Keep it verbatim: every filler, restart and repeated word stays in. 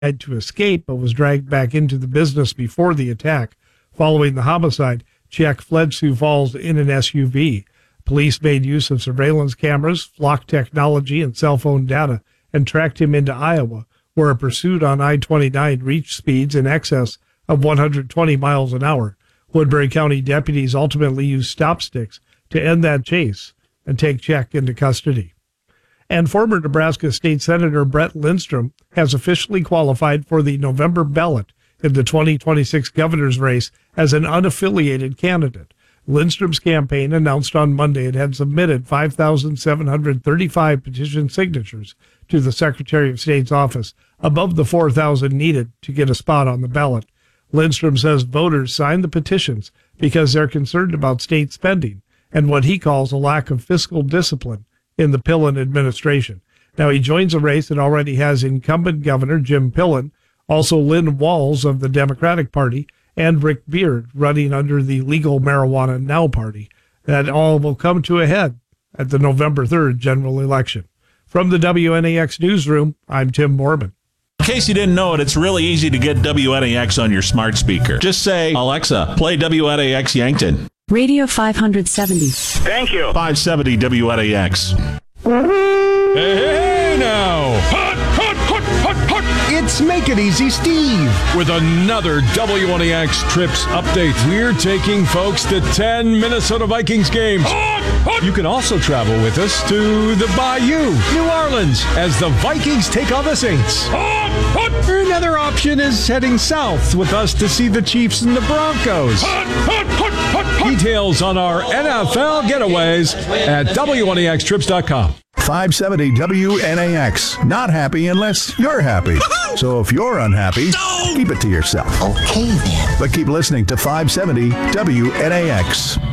tried to escape but was dragged back into the business before the attack. Following the homicide, Czech fled Sioux Falls in an S U V. Police made use of surveillance cameras, flock technology, and cell phone data and tracked him into Iowa, where a pursuit on I twenty-nine reached speeds in excess of one hundred twenty miles an hour. Woodbury County deputies ultimately used stop sticks to end that chase and take Czech into custody. And former Nebraska State Senator Brett Lindstrom has officially qualified for the November ballot in the twenty twenty-six governor's race as an unaffiliated candidate. Lindstrom's campaign announced on Monday it had submitted five thousand seven hundred thirty-five petition signatures to the Secretary of State's office, above the four thousand needed to get a spot on the ballot. Lindstrom says voters signed the petitions because they're concerned about state spending and what he calls a lack of fiscal discipline in the Pillen administration. Now, he joins a race that already has incumbent Governor Jim Pillen, also Lynn Walls of the Democratic Party, and Rick Beard running under the Legal Marijuana Now Party. That all will come to a head at the November third general election. From the W N A X newsroom, I'm Tim Mormon. In case you didn't know it, it's really easy to get W N A X on your smart speaker. Just say, Alexa, play W N A X Yankton. Radio five seventy. Thank you. five seventy W N A X. Hey, hey now. Hot, hot, hot, hot, hot. It's Make It Easy Steve with another W N A X Trips update. We're taking folks to ten Minnesota Vikings games. Hot, hot. You can also travel with us to the Bayou, New Orleans, as the Vikings take on the Saints. Hot, hot. Another option is heading south with us to see the Chiefs and the Broncos. Hot, hot, hot, hot, hot. Details on our N F L getaways at W N A X trips dot com. five seventy W N A X. Not happy unless you're happy. So if you're unhappy, keep it to yourself. Okay, then. But keep listening to five seventy W N A X.